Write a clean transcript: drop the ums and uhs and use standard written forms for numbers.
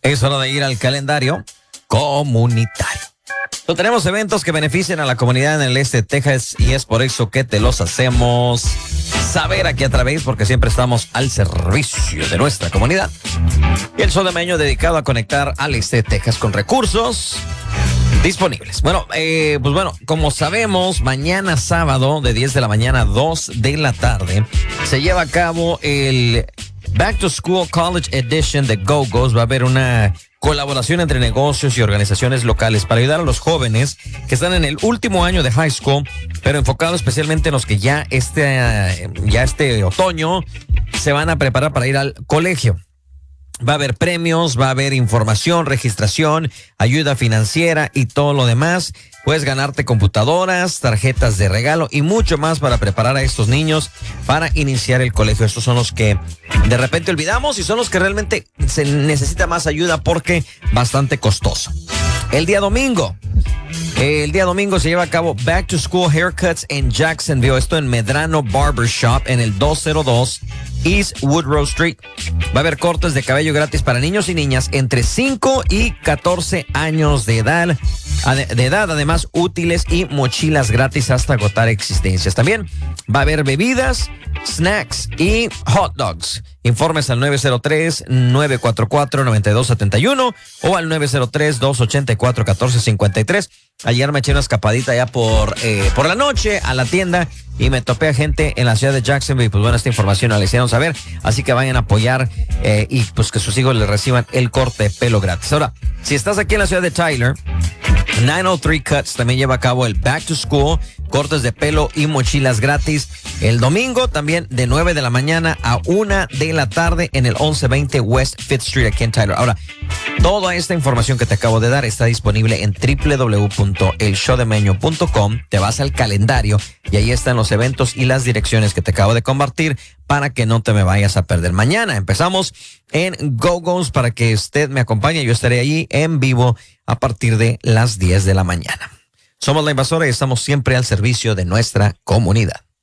Es hora de ir al calendario comunitario. Tenemos eventos que benefician a la comunidad en el este de Texas y es por eso que te los hacemos saber aquí a través, porque siempre estamos al servicio de nuestra comunidad. Y el Sodemeño dedicado a conectar al este de Texas con recursos disponibles. Bueno, como sabemos, mañana sábado de 10 de la mañana a 2 de la tarde se lleva a cabo el Back to School College Edition de Go-Go's. Va a haber una colaboración entre negocios y organizaciones locales para ayudar a los jóvenes que están en el último año de high school, pero enfocado especialmente en los que ya este otoño se van a preparar para ir al colegio. Va a haber premios, va a haber información, registración, ayuda financiera y todo lo demás. Puedes ganarte computadoras, tarjetas de regalo y mucho más para preparar a estos niños para iniciar el colegio. Estos son los que de repente olvidamos y son los que realmente se necesita más ayuda porque bastante costoso. El día domingo se lleva a cabo Back to School Haircuts en Jacksonville. Esto en Medrano Barbershop en el 202 East Woodrow Street. Va a haber cortes de cabello gratis para niños y niñas entre 5 y 14 años de edad. Además, útiles y mochilas gratis hasta agotar existencias. También va a haber bebidas, snacks y hot dogs. Informes al 903-944-9271 o al 903-284-1453. Ayer me eché una escapadita ya por la noche a la tienda y me topé a gente en la ciudad de Jacksonville. Pues bueno, esta información la hicieron saber, así que vayan a apoyar y pues que sus hijos les reciban el corte de pelo gratis. Ahora, si estás aquí en la ciudad de Tyler, 903 Cuts también lleva a cabo el Back to School, cortes de pelo y mochilas gratis. El domingo también de 9 de la mañana a 1 de la tarde en el 1120 West 5th Street aquí en Tyler. Ahora, toda esta información que te acabo de dar está disponible en www.elshowdemeño.com. Te vas al calendario y ahí están los eventos y las direcciones que te acabo de compartir para que no te me vayas a perder. Mañana empezamos en Go-Go's para que usted me acompañe. Yo estaré allí en vivo a partir de las 10 de la mañana. Somos La Invasora y estamos siempre al servicio de nuestra comunidad.